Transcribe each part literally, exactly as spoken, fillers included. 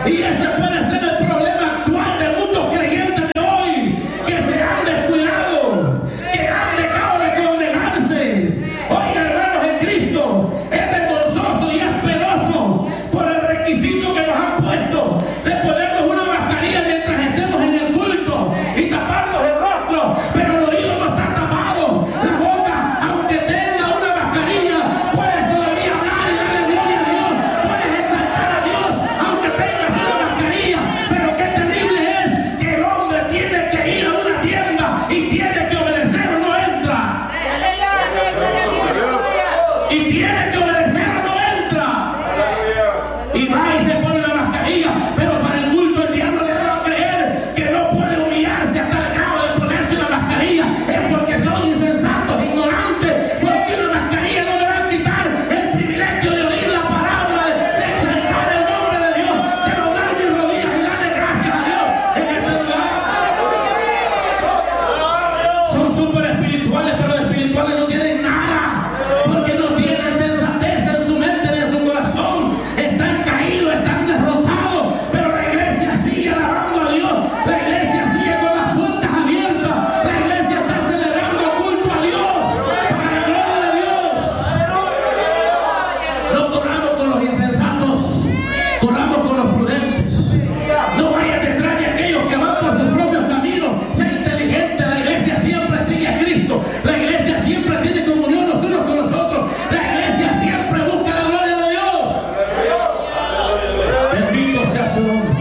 Y ese puede ser el problema actual de muchos creyentes de hoy, que se han descuidado, que han dejado de congregarse. Oiga, hermanos en Cristo, es vergonzoso y es penoso por el requisito que nos han puesto de ponernos una mascarilla mientras estemos en el culto y taparnos el rostro, pero el oído no está tapado, la boca, aunque tenga una mascarilla, puedes todavía hablar y darle gloria a Dios, puedes exaltar a Dios aunque tengas una mascarilla. Pero qué terrible es que el hombre tiene que ir a una tienda y tiene que obedecer o no entra, y tiene que obedecer o no entra, y va y se pone la mascarilla. Pero para el culto el diablo le da a creer que no puede humillarse hasta el grado de ponerse una mascarilla. Es porque son insensatos, ignorantes, porque una mascarilla no le va a quitar el privilegio de oír la palabra, de, de exaltar el nombre de Dios, de doblar mis rodillas y darle gracias a Dios en este lugar. Son súper espirituales, pero de espirituales no tienen nada, porque no tienen sensatez en su mente ni en su corazón. Están caídos, están derrotados, pero la iglesia sigue alabando a Dios, la iglesia sigue con las puertas abiertas, la iglesia está celebrando culto a Dios, para la gloria de Dios. No corramos con los insensatos, corramos con los prudentes. No vayas detrás de aquellos que van por sus propios caminos. Sé inteligente, la iglesia siempre sigue a Cristo, la iglesia siempre tiene comunión los unos con los otros, la iglesia siempre busca la gloria de Dios. Bendito sea su nombre.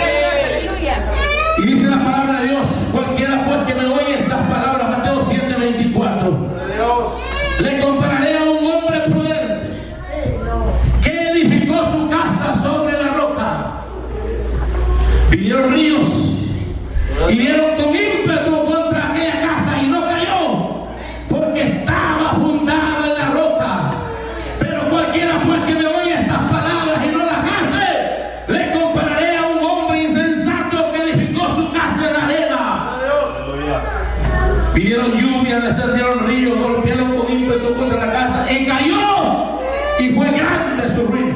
Y dice la palabra de Dios: cualquiera pues que me oye estas palabras, Mateo siete veinticuatro, le compararé a un hombre prudente que edificó su casa sobre la roca. Vinieron ríos y dieron con ímpetu contra aquella casa y no cayó, porque estaba fundada en la roca. Pero cualquiera pues que me oye estas palabras y no las hace, le compararé a un hombre insensato que edificó su casa en la arena. Vinieron lluvias, descendieron ríos, golpearon con ímpetu contra la casa y cayó, y fue grande su ruina.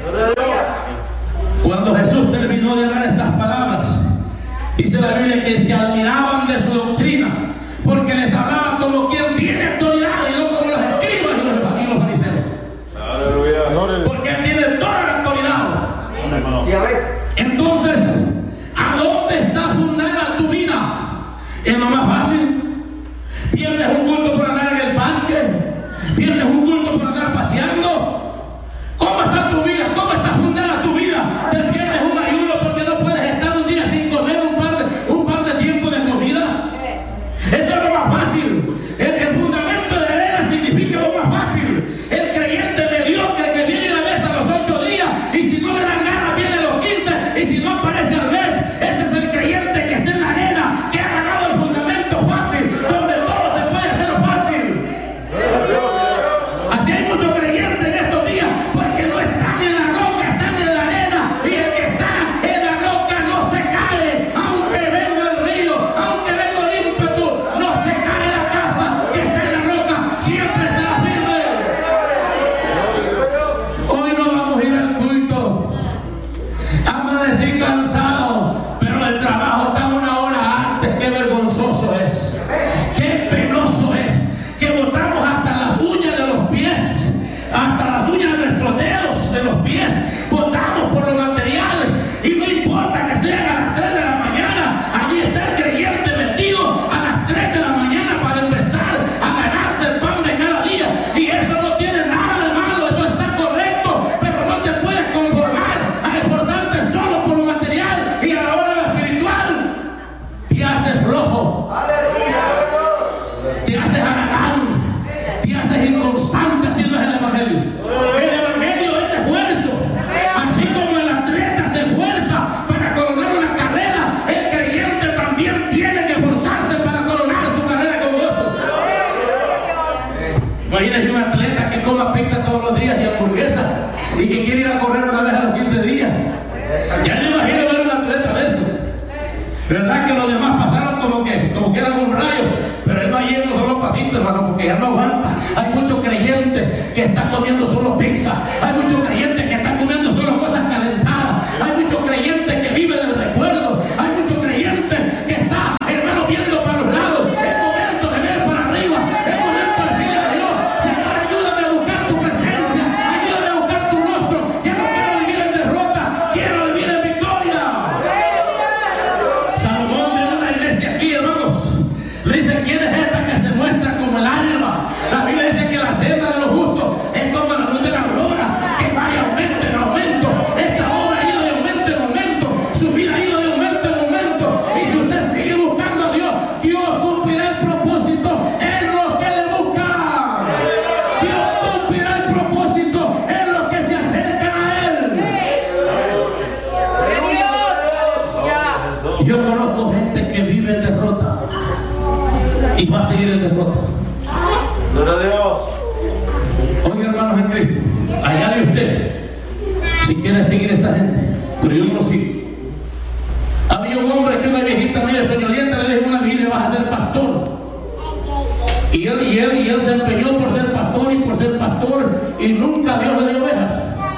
Cuando Jesús terminó de hablar estas palabras, dice la Biblia que se admiraban de su doctrina, porque les hablaba como quien tiene autoridad y no como los escribas y los, y los fariseos. Porque él tiene toda la autoridad. Entonces, ¿a dónde está fundada tu vida? ¿Es lo más fácil? ¿Pierdes un culto por andar en el parque? ¿Pierdes un culto por andar paseando? ¿Cómo está tu vida? ¿Cómo está fundada tu vida? ¿Te pierdes un ayuno porque no puedes estar un día sin comer un par de, un par de tiempo de comida? Eso es lo más fácil. El, el fundamento de arena significa lo más fácil. El creyente mediocre que viene a la mesa los ocho días y si no le dan ganas viene a los quince y si no aparece al mes, ese es el creyente que está en la arena, que ha ganado el fundamento fácil, donde todo se puede hacer fácil. Así hay muchos creyentes en estos días porque no están en la roca, están en la arena, y el que está en la roca no se cae, aunque venga el río, aunque venga el ímpetu, no se cae la casa que está en la roca, siempre estará firme. Hoy no vamos a ir al culto, amanecí cansado, pero el trabajo está una hora antes. Qué vergonzoso es, qué penoso es que botamos hasta las uñas de los pies, hasta las uñas de nuestros dedos de los pies, votamos por los materiales y no importa que sean a las tres de la mañana, allí está el creyente metido a las tres de la mañana para empezar a ganarse el pan de cada día, y eso no tiene nada de malo, eso está correcto, pero no te puedes conformar a esforzarte solo por lo material y a la hora de lo espiritual te haces flojo, te haces halagán, te haces inconstante. Así no es el evangelio. El evangelio es de esfuerzo. Así como el atleta se esfuerza para coronar una carrera, el creyente también tiene que esforzarse para coronar su carrera con gozo. Imagínese un atleta que coma pizza todos los días y hamburguesa y que quiere ir a correr una vez a los quince días. Ya me imagino ver un atleta de eso. ¿Verdad que los demás pasaron como que, como que eran un rayo? Pero él va yendo solo pasito, hermano, porque ya no aguanta. Hay muchos creyentes que están comiendo solo pizza. Hay muchos creyentes que están comiendo solo cosas calentadas. Hay muchos creyentes y va a seguir en derrota. Gloria a Dios. Oiga, hermanos en Cristo, allá de usted, si quiere seguir esta gente, pero yo no lo sigo. Había un hombre que una viejita, mire, soñolienta, le dijo a una viejita: vas a ser pastor. Y él, y, él, y él se empeñó por ser pastor y por ser pastor, y nunca Dios le dio ovejas.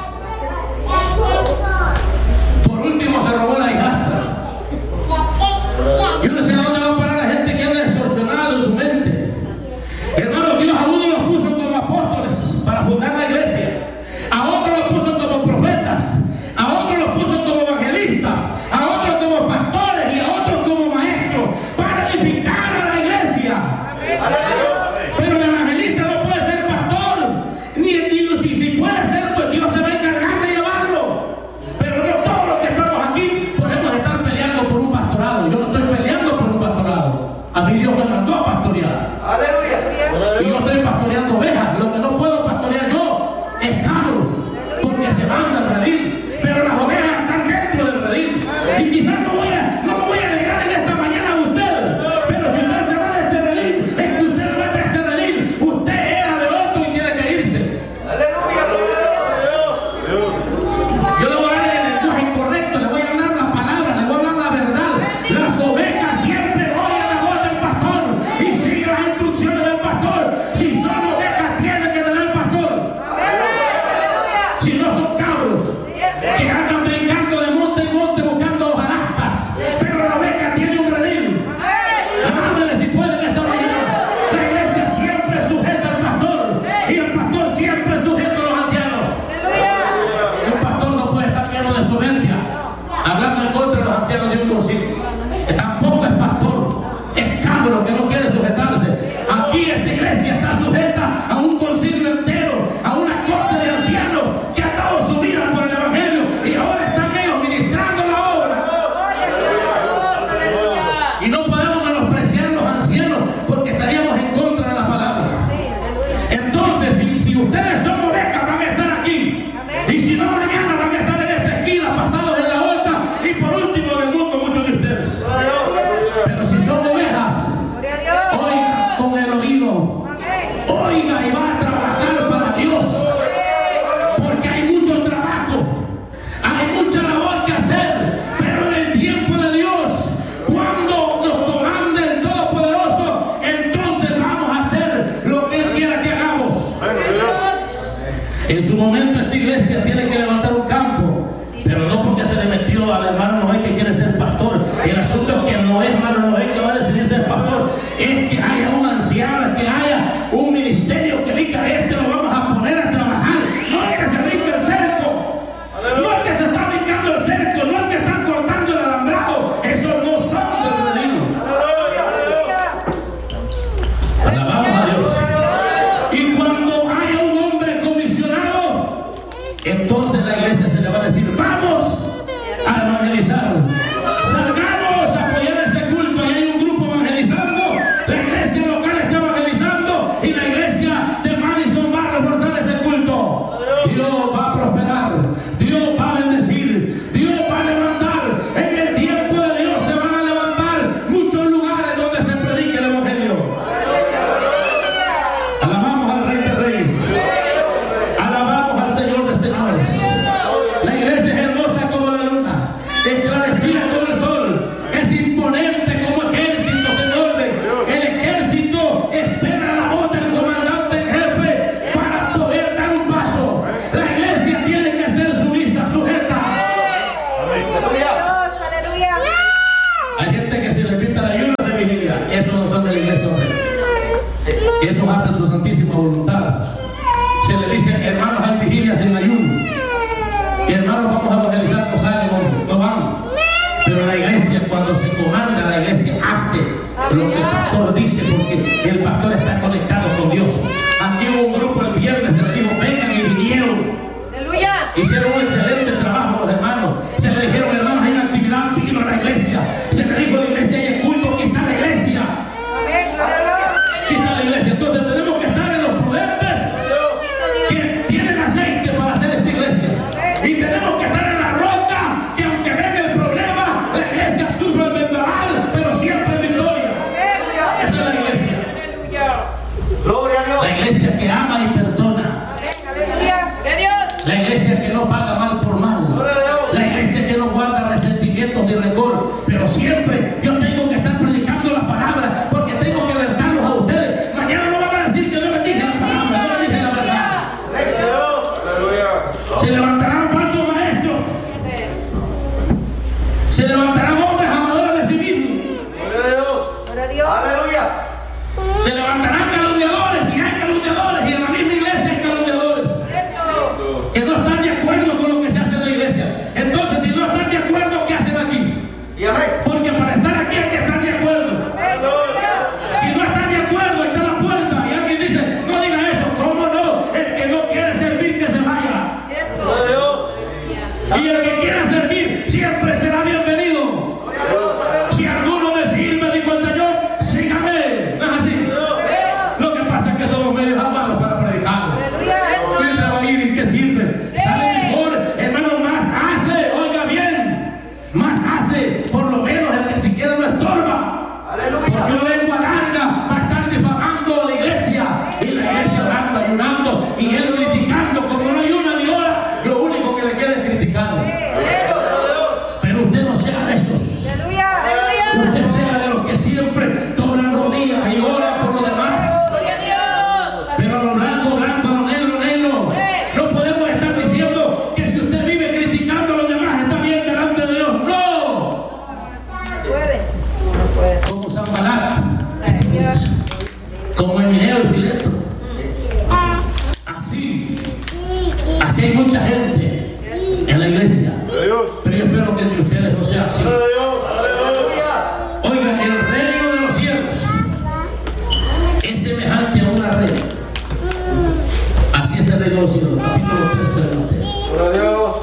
Por último se robó la hijastra. Yo no sé a dónde va a parar la gente que anda distorsionada en su mente. Hermano, Dios a uno los puso como apóstoles para fundar la iglesia, a otros los puso como profetas, a otros los puso como evangelistas, a otros como pastores y a otros como maestros para edificar a la iglesia. Pero el evangelista no puede ser pastor, ni Dios, si, si puede ser, pues Dios se va a encargar de llevarlo. Pero no todos los que estamos aquí podemos estar peleando por un pastorado. Yo no estoy peleando por un pastorado. A mí Dios me mandó a pastorear. Y yo estoy pastoreando ovejas. Lo que no puedo pastorear yo es cabros, porque se van del redil. Pero las ovejas están dentro del redil. Y quizás no voy a, no me voy a negar en esta mañana a usted. Pero si usted se va de este redil, es que usted no es de este redil. Usted era de otro y tiene que irse. Yo le voy a dar el lenguaje correcto, le voy a hablar las palabras, le voy a hablar la verdad. Las ovejas siempre oyen la voz del pastor y siguen las instrucciones del pastor. Si son ovejas, tienen que tener pastor. Si no son cabros que andan brincando de monte en monte buscando hojarascas, pero la oveja tiene un redil. Amándele si pueden esta mañana. La iglesia siempre sujeta al pastor y el pastor siempre sujeta a los ancianos. Un pastor no puede estar lleno de soberbia, hablando en contra de los ancianos de un concilio. Tampoco es pastor, es cabro que no quiere sujetarse. Aquí esta iglesia está sujeta a un concilio entero, a una corte de ancianos que han dado su vida por el evangelio y ahora están ellos ministrando la obra. Y no podemos menospreciar a los ancianos porque estaríamos en contra de la palabra. Entonces, si, si ustedes son ovejas, van a estar aquí. Y si no, mañana van a estar en esta esquina, pasados en la vuelta, y por último en el mundo muchos de ustedes. Pero si son ovejas, oiga con el oído, oiga y va a trabajar para Dios, porque hay mucho trabajo, hay mucha labor que hacer, pero en el tiempo de Dios, cuando nos comande el Todopoderoso, entonces vamos a hacer lo que Él quiera que hagamos. En su momento esta iglesia tiene que levantar un campo, pero no porque se le metió al hermano Noé que quiere ser pastor. El asunto es que no es hermano Noé que va a decidir ser pastor, es que haya un anciano, es que haya un ministerio que diga: este lo vamos a poner a trabajar. No es que se brinque el cerco, no es que se está brincando el cerco, no es que están cortando el alambrado. Esos no son del redil. Alabamos a Dios. Y cuando haya un hombre comisionado, entonces la iglesia se le va a decir: vamos a evangelizar. Salgamos a apoyar ese culto. Y hay un grupo evangelizando. La iglesia local está evangelizando y la iglesia de Madison va a reforzar ese culto. Dios va a prosperar, Dios va a bendecir, Dios va a levantar. En el tiempo de Dios se van a levantar muchos lugares donde se predique el evangelio. Alabamos al Rey de Reyes, alabamos al Señor de Señores. La iglesia es hermosa como la luna, esclarecida como el sol, es imponente como ejército, Señor. El ejército espera la voz del comandante en jefe para poder dar un paso. La iglesia tiene que ser sumisa, sujeta. Hay gente que se le invita a la ayuda de vigilia, esos no son de la iglesia. Esos hacen su santísima voluntad. Se le dice: hermanos, hay vigilias en ayuno. Y hermanos, vamos a evangelizar, no salen, no, no van. Pero la iglesia, cuando se comanda, la iglesia hace lo que el pastor dice, porque el pastor está conectado con Dios. Aquí hubo un grupo el viernes, se le dijo: vengan, y vinieron. Hicieron un excelente trabajo los hermanos. Se le dijeron: hermanos, hay una actividad, vino a la iglesia. Se le dijo a la iglesia: hay el culto, aquí está la iglesia. Aquí está la iglesia. Entonces tenemos que estar en los prudentes que tienen aceite para hacer esta iglesia. Y tenemos que estar en la roca que, aunque venga el problema, la iglesia sufre el vendaval, pero siempre en victoria. Esa es la iglesia. La iglesia que no paga mal por mal. La iglesia que no guarda resentimientos ni rencor. Pero siempre yo tengo que estar predicando las palabras, porque tengo que alertarlos a ustedes. Mañana no van a decir que no les dije la palabra, no les dije la verdad. Se levantarán falsos maestros. Se levantarán hombres amadores de sí mismos. Aleluya. Se levantarán calumniadores, y hay calumniadores, y en la misma iglesia hay calumniadores que no están de acuerdo con lo que se hace en la iglesia. Entonces, si no están de acuerdo, ¿qué hacen aquí? Porque para estar aquí hay que estar de acuerdo. Si no están de acuerdo, ahí está la puerta. Y alguien dice, no diga eso. ¿Cómo no? El que no quiere servir, que se vaya. Y el que quiera servir siempre será bienvenido. Si alguno me sirve, dijo el Señor, sígame. No es así. Lo que pasa es que somos medios armados para predicar. ¿Quién se va a ir y qué sirve? Sale mejor, hermano, más hace, oiga bien, más hace, por lo menos el que siquiera no estorba. Porque una lengua larga va a estar difamando la iglesia, y la iglesia orando, ayunando, y él criticando, como no hay una ni hora, lo único que le queda es criticar. Pero usted no sea de esos. Usted sea de los que siempre doblan rodillas y oran por los demás. Pero a lo blanco, blanco, a lo negro, negro. No podemos estar diciendo que si usted vive criticando a los demás está bien delante de Dios. ¡No! Como San Balac, como Emineo y Fileto. Así, así hay mucha gente en la iglesia. Pero yo espero que entre ustedes no sea así. Oigan, el reino de los cielos es semejante a una red. Así es el reino de los cielos, capítulo trece de Mateo.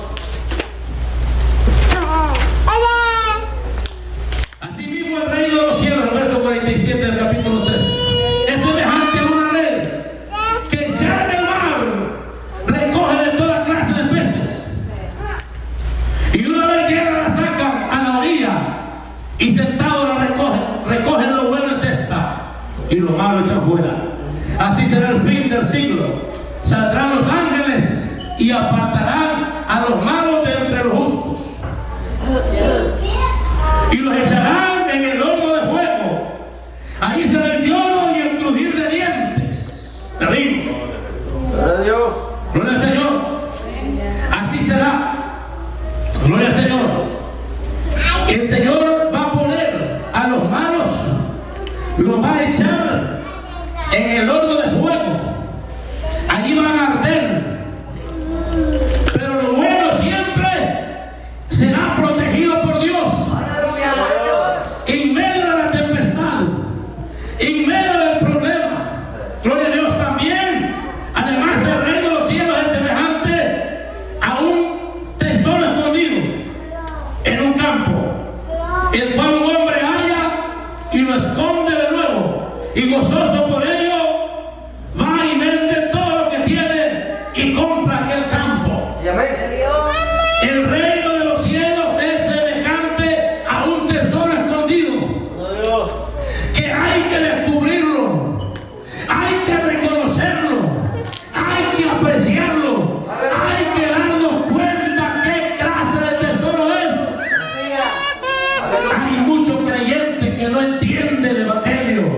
Así mismo el reino de los cielos, el verso cuarenta y siete del capítulo tres, es semejante a una red que echada en el mar recoge de toda clase de peces. Y una vez llena la sacan a la orilla, y sentados la recogen, recogen lo bueno en cesta y lo malo echan fuera. Así será el fin del siglo. Saldrán los ángeles y apartarán a los malos de entre los justos, y los echarán en el horno de fuego. Ahí será el lloro y el crujir de dientes. Terrible. Gloria al Señor. Así será. Gloria al Señor. El Señor va a poner a los malos, los va a echar en el horno de fuego. Allí van a arder. Pero lo bueno siempre será protegido por Dios. En medio de la tempestad, en medio del problema. Gloria a Dios también. Además, el reino de los cielos es semejante a un tesoro escondido en un campo, el cual un hombre halla y lo esconde de nuevo, y gozoso por ello va y vende todo lo que tiene y compra aquel campo. El reino de los cielos es semejante a un tesoro escondido que hay que descubrirlo, hay que reconocerlo, hay que apreciarlo, hay que darnos cuenta qué clase de tesoro es. Hay muchos creyentes que no entienden el evangelio,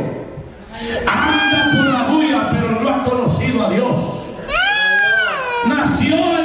anda por la bulla pero no ha conocido a Dios. Nació